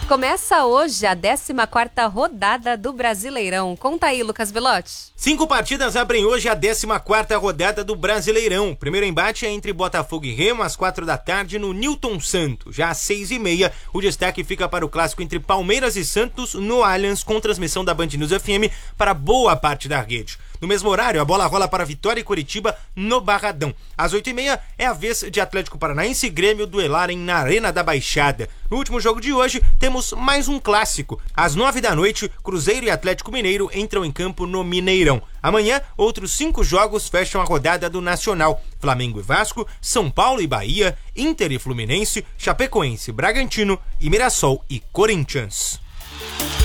Começa hoje a 14ª rodada do Brasileirão. Conta aí, Lucas Belotti. 5 partidas abrem hoje a 14ª rodada do Brasileirão. Primeiro embate é entre Botafogo e Remo às 4 da tarde no Newton Santos. Já às 6h30, o destaque fica para o clássico entre Palmeiras e Santos no Allianz, com transmissão da Band News FM para boa parte da rede. No mesmo horário, a bola rola para Vitória e Curitiba no Barradão. Às 8h30 é a vez de Atlético Paranaense e Grêmio duelarem na Arena da Baixada. No último jogo de hoje, temos mais um clássico. Às 9 da noite, Cruzeiro e Atlético Mineiro entram em campo no Mineirão. Amanhã, outros 5 jogos fecham a rodada do Nacional. Flamengo e Vasco, São Paulo e Bahia, Inter e Fluminense, Chapecoense, Bragantino e Mirassol e Corinthians.